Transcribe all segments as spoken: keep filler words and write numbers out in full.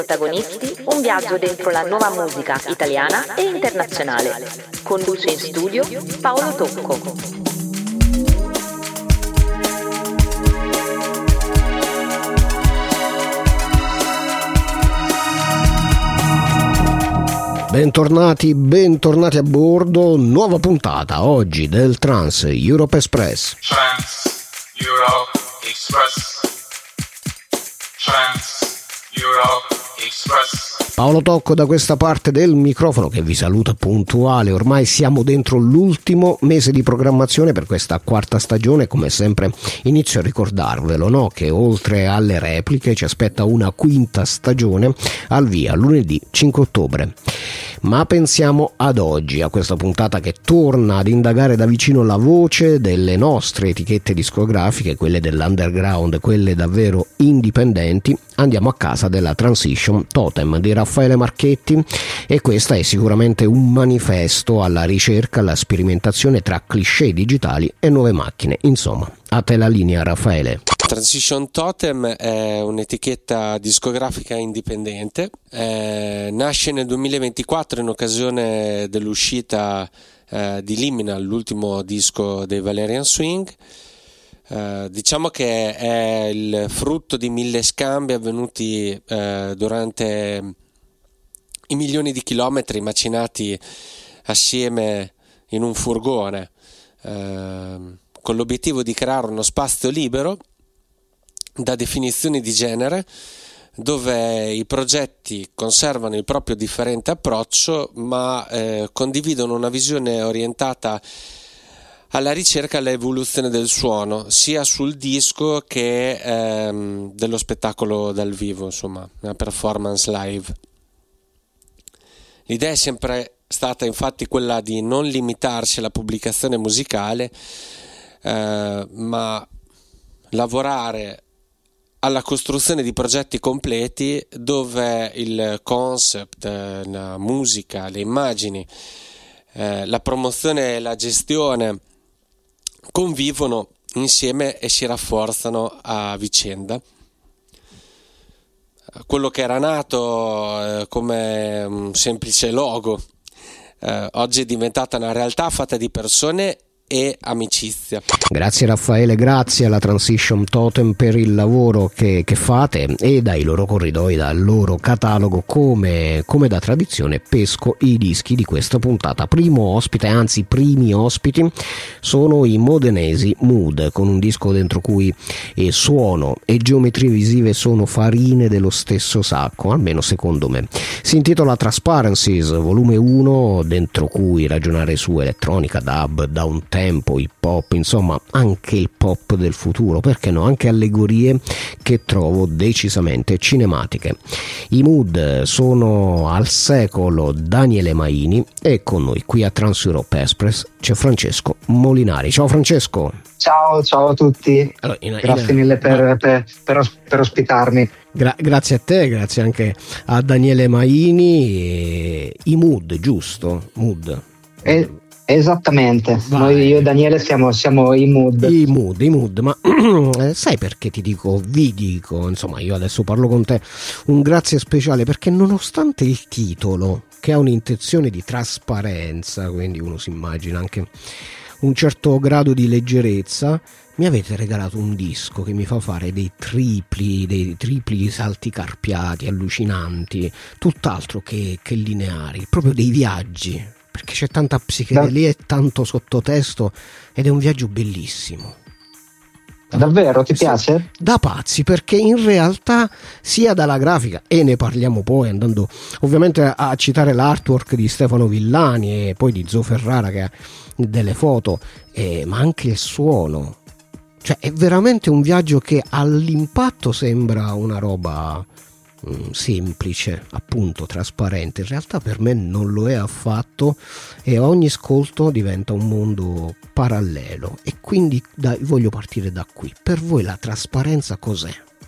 Protagonisti, un viaggio dentro la nuova musica italiana e internazionale. Conduce in studio Paolo Tocco. Bentornati, bentornati a bordo, nuova puntata oggi del Trans Europe Express. Trans Europe Express. Trans Europe Express. Paolo Tocco da questa parte del microfono che vi saluta puntuale. Ormai siamo dentro l'ultimo mese di programmazione per questa quarta stagione. Come sempre inizio a ricordarvelo, no? Che oltre alle repliche ci aspetta una quinta stagione al via lunedì cinque ottobre. Ma pensiamo ad oggi, a questa puntata che torna ad indagare da vicino la voce delle nostre etichette discografiche, quelle dell'underground, quelle davvero indipendenti. Andiamo a casa della Transition Totem di Raffaele Marchetti e questa è sicuramente un manifesto alla ricerca, alla sperimentazione tra cliché digitali e nuove macchine. Insomma, a te la linea, Raffaele. Transition Totem è un'etichetta discografica indipendente, eh, nasce nel duemilaventiquattro in occasione dell'uscita eh, di Liminal, l'ultimo disco dei Valerian Swing. Uh, diciamo che è il frutto di mille scambi avvenuti uh, durante i milioni di chilometri macinati assieme in un furgone, uh, con l'obiettivo di creare uno spazio libero da definizioni di genere, dove i progetti conservano il proprio differente approccio, ma uh, condividono una visione orientata alla ricerca e all'evoluzione del suono, sia sul disco che ehm, dello spettacolo dal vivo, insomma, una performance live. L'idea è sempre stata infatti quella di non limitarsi alla pubblicazione musicale, eh, ma lavorare alla costruzione di progetti completi dove il concept, la musica, le immagini, eh, la promozione e la gestione convivono insieme e si rafforzano a vicenda. Quello che era nato eh, come un semplice logo eh, oggi è diventata una realtà fatta di persone e amicizia. Grazie Raffaele, grazie alla Transition Totem per il lavoro che, che fate e dai loro corridoi, dal loro catalogo. Come, come da tradizione pesco i dischi di questa puntata. Primo ospite, anzi primi ospiti sono i modenesi Mood, con un disco dentro cui eh, suono e geometrie visive sono farine dello stesso sacco, almeno secondo me. Si intitola Transparencies volume uno, dentro cui ragionare su elettronica, dub, downtempo, tempo, hip hop, insomma anche il pop del futuro, perché no, anche allegorie che trovo decisamente cinematiche. I Mood sono al secolo Daniele Maini e con noi qui a Trans Europe Express c'è Francesco Molinari. Ciao Francesco. Ciao, ciao a tutti. Allora, in, grazie in, mille per, per, per, per ospitarmi. Gra- grazie a te, grazie anche a Daniele Maini. E i Mood, giusto? Mood. E- Esattamente. Vai. Noi io e Daniele siamo, siamo i Mood. I Mood, i Mood, ma sai perché ti dico, vi dico, insomma io adesso parlo con te, un grazie speciale perché nonostante il titolo che ha un'intenzione di trasparenza, quindi uno si immagina anche un certo grado di leggerezza, mi avete regalato un disco che mi fa fare dei tripli, dei tripli salti carpiati, allucinanti, tutt'altro che, che lineari, proprio dei viaggi. Perché c'è tanta psichedelia e tanto sottotesto ed è un viaggio bellissimo. Davvero? Ti piace? Da pazzi, perché in realtà sia dalla grafica, e ne parliamo poi andando ovviamente a citare l'artwork di Stefano Villani e poi di Zo Ferrara che ha delle foto, eh, ma anche il suono. Cioè è veramente un viaggio che all'impatto sembra una roba semplice, appunto trasparente. In realtà per me non lo è affatto e ogni ascolto diventa un mondo parallelo e quindi da, voglio partire da qui. Per voi la trasparenza cos'è?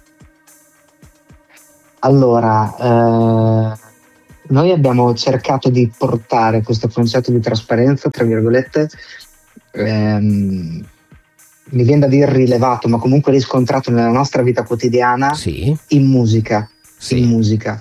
Allora eh, noi abbiamo cercato di portare questo concetto di trasparenza, tra virgolette, ehm, mi viene da dire rilevato, ma comunque riscontrato nella nostra vita quotidiana, sì. in musica. sì. in musica.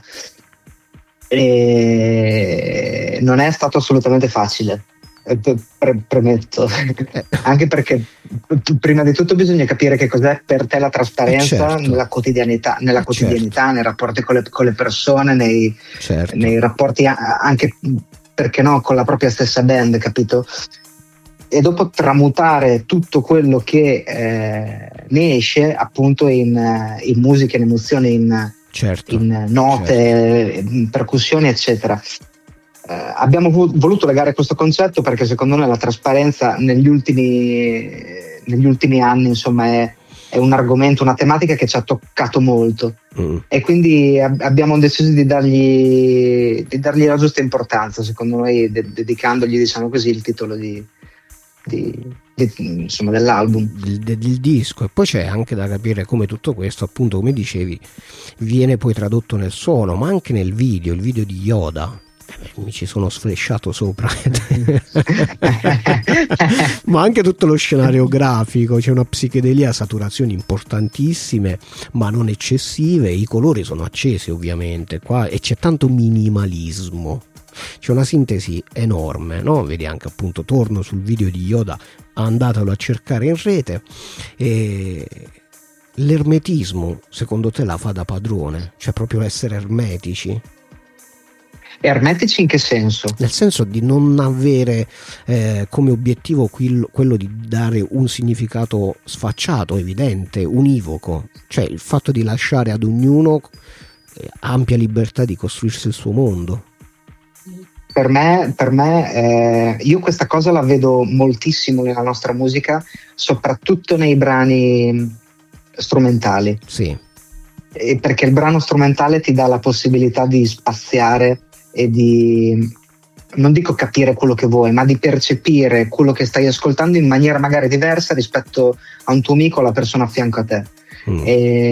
E non è stato assolutamente facile, pre- premetto, anche perché prima di tutto bisogna capire che cos'è per te la trasparenza, certo. nella quotidianità, nella quotidianità certo. nei rapporti con le, con le persone, nei, certo. nei rapporti anche, perché no, con la propria stessa band, capito? E dopo tramutare tutto quello che eh, ne esce appunto in, in musica, in emozioni, in, certo. in note, certo. in percussioni, eccetera. Eh, abbiamo voluto legare questo concetto perché secondo noi la trasparenza negli ultimi, negli ultimi anni, insomma, è, è un argomento, una tematica che ci ha toccato molto, mm. e quindi ab- abbiamo deciso di dargli, di dargli la giusta importanza, secondo noi, de- dedicandogli, diciamo così, il titolo di Di, di, insomma, dell'album, del, del disco. E poi c'è anche da capire come tutto questo, appunto, come dicevi, viene poi tradotto nel suono, ma anche nel video, il video di Yoda. Mi ci sono sflesciato sopra. Ma anche tutto lo scenario grafico, c'è una psichedelia, saturazioni importantissime ma non eccessive, i colori sono accesi ovviamente qua, e c'è tanto minimalismo. C'è una sintesi enorme, no? Vedi anche, appunto, torno sul video di Yoda, andatelo a cercare in rete. E l'ermetismo, secondo te, la fa da padrone? Cioè proprio essere ermetici? Ermetici in che senso? Nel senso di non avere eh, come obiettivo quello, quello di dare un significato sfacciato, evidente, univoco. Cioè il fatto di lasciare ad ognuno eh, ampia libertà di costruirsi il suo mondo. Per me, per me eh, io questa cosa la vedo moltissimo nella nostra musica, soprattutto nei brani strumentali. Sì. E perché il brano strumentale ti dà la possibilità di spaziare e di, non dico capire quello che vuoi, ma di percepire quello che stai ascoltando in maniera magari diversa rispetto a un tuo amico o alla persona a fianco a te. Mm.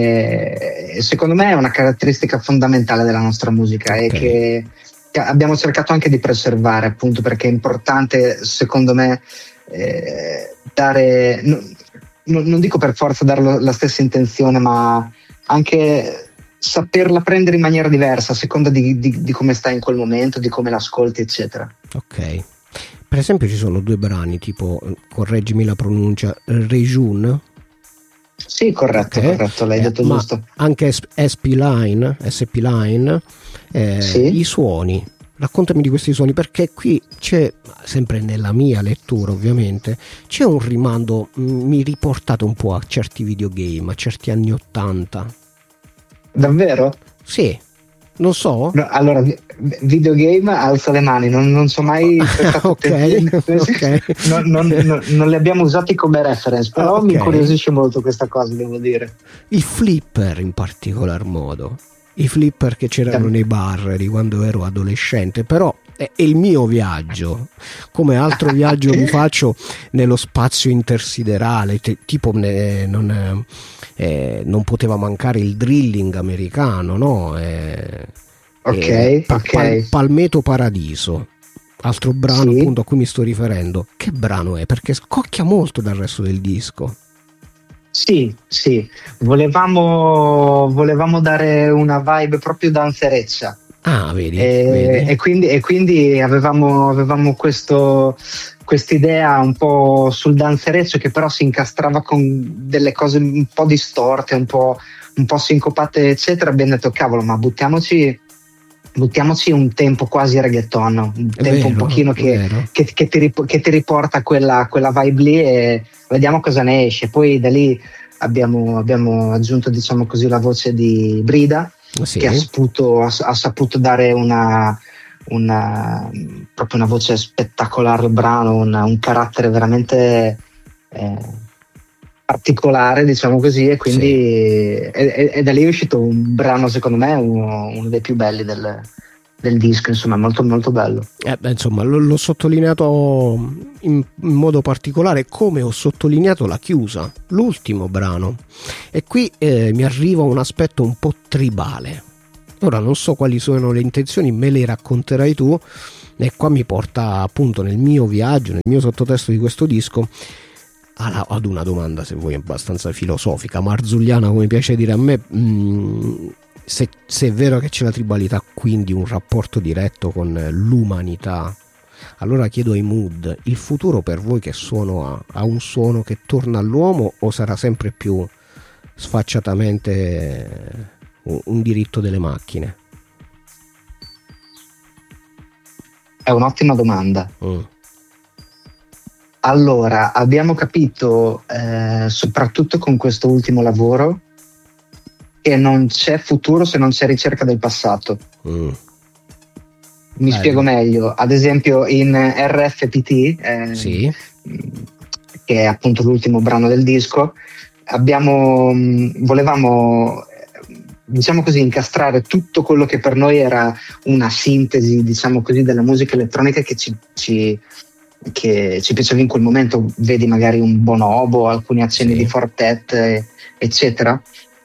E secondo me è una caratteristica fondamentale della nostra musica, okay. E che abbiamo cercato anche di preservare, appunto perché è importante, secondo me, eh, dare, no, no, non dico per forza dare lo, la stessa intenzione, ma anche saperla prendere in maniera diversa a seconda di, di, di come stai in quel momento, di come l'ascolti, eccetera. Ok. Per esempio ci sono due brani, tipo, correggimi la pronuncia, Rejun. Sì, corretto, okay. corretto, l'hai eh, detto giusto. Anche S P Line, S P Line, eh, sì. I suoni. Raccontami di questi suoni, perché qui c'è, sempre nella mia lettura ovviamente, c'è un rimando, mi riportate un po' a certi videogame, a certi anni ottanta. Davvero? Sì. Non so. No, allora, videogame, alzo le mani, non, non so mai. okay, okay. non, non, non, non li abbiamo usati come reference, però okay. Mi incuriosisce molto questa cosa, devo dire. I flipper in particolar modo, i flipper che c'erano nei bar di quando ero adolescente, però è il mio viaggio, come altro viaggio mi faccio nello spazio intersiderale, te, tipo ne, non, eh, non poteva mancare il drilling americano, no? Eh, ok, eh, pa, ok. Pal, Palmetto Paradiso, altro brano, sì. Appunto a cui mi sto riferendo. Che brano è? Perché scocchia molto dal resto del disco. Sì, sì, volevamo, volevamo dare una vibe proprio danzereccia. Ah, vedi, e, vedi. e quindi, e quindi avevamo, avevamo questo quest'idea un po' sul danzereccio che però si incastrava con delle cose un po' distorte, un po', un po' sincopate, eccetera. Abbiamo detto, cavolo, ma buttiamoci buttiamoci un tempo quasi reggaeton, un è tempo vero, un pochino che, che, che, ti rip- che ti riporta a quella, quella vibe lì, e vediamo cosa ne esce. Poi da lì abbiamo, abbiamo aggiunto, diciamo così, la voce di Brida, sì. Che ha saputo, ha, ha saputo dare una, una proprio una voce spettacolare al brano, una, un carattere veramente eh, particolare, diciamo così, e quindi sì. e, e, e da lì è uscito un brano, secondo me uno, uno dei più belli del, del disco, insomma, molto molto bello. Eh beh, insomma, l- l'ho sottolineato in, in modo particolare, come ho sottolineato la chiusa, l'ultimo brano, e qui eh, mi arriva un aspetto un po' tribale. Ora non so quali sono le intenzioni, me le racconterai tu, e qua mi porta appunto nel mio viaggio, nel mio sottotesto di questo disco, ad una domanda, se vuoi, abbastanza filosofica, marzulliana, come piace dire a me. Mh, se, se è vero che c'è la tribalità, quindi un rapporto diretto con l'umanità, allora chiedo ai Mood, il futuro per voi che suono ha? Ha un suono che torna all'uomo o sarà sempre più sfacciatamente un, un diritto delle macchine? È un'ottima domanda. Mm. Allora, abbiamo capito, eh, soprattutto con questo ultimo lavoro, che non c'è futuro se non c'è ricerca del passato. Mm. Mi Bello. Spiego meglio. Ad esempio in R F P T, eh, Sì. che è appunto l'ultimo brano del disco, abbiamo, volevamo, diciamo così, incastrare tutto quello che per noi era una sintesi, diciamo così, della musica elettronica che ci, ci che ci piaceva in quel momento. Vedi magari un Bonobo, alcuni accenni Sì. di Fortet, eccetera,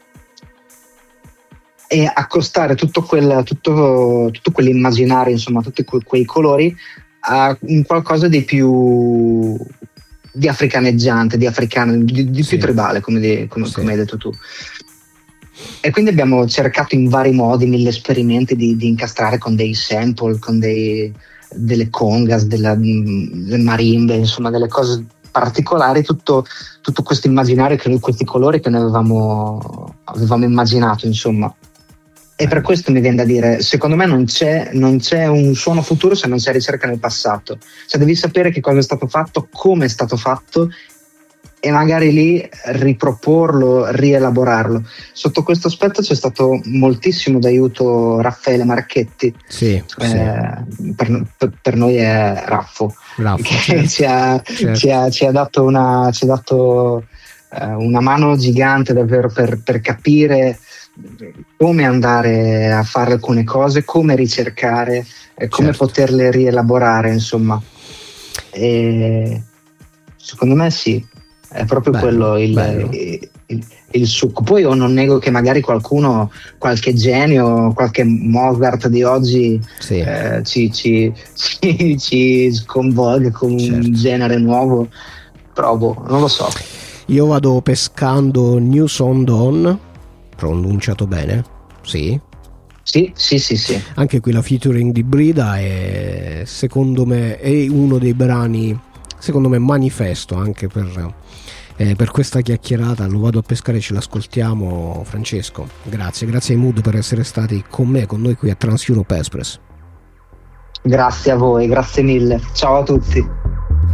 e accostare tutto quel tutto, tutto quell'immaginario, insomma tutti que- quei colori a un qualcosa di più di africaneggiante, di africano, di, di Sì. più tribale, come, di, come, Sì. come hai detto tu. E quindi abbiamo cercato in vari modi, mille esperimenti di, di incastrare con dei sample, con dei, delle congas, della, delle marimbe, insomma delle cose particolari, tutto, tutto questo immaginario, che noi, questi colori che noi avevamo, avevamo immaginato, insomma. E per questo mi viene da dire, secondo me non c'è, non c'è un suono futuro se non c'è ricerca nel passato. Cioè devi sapere che cosa è stato fatto, come è stato fatto, e magari lì riproporlo, rielaborarlo. Sotto questo aspetto c'è stato moltissimo d'aiuto Raffaele Marchetti. Sì, eh, sì. Per, per noi è Raffo, Raffo, che certo. ci, ha, Certo. ci, ha, ci ha dato una, ci ha dato, eh, una mano gigante davvero per, per capire come andare a fare alcune cose, come ricercare, eh, come Certo. poterle rielaborare, insomma. E secondo me sì, è proprio Bello, quello il, bello. il, il, il succo. Poi io non nego che magari qualcuno, qualche genio, qualche Mozart di oggi Sì. eh, ci, ci, ci, ci sconvolga con Certo. un genere nuovo, però boh, non lo so. Io vado pescando New Sound Dawn, pronunciato bene? Sì. Sì, sì, sì, sì. Anche qui la featuring di Brida è, secondo me, è uno dei brani, secondo me, manifesto anche per, eh, per questa chiacchierata. Lo vado a pescare, ce l'ascoltiamo. Francesco, grazie, grazie ai Mood per essere stati con me, con noi qui a Trans Europe Express. Grazie a voi, grazie mille. Ciao a tutti.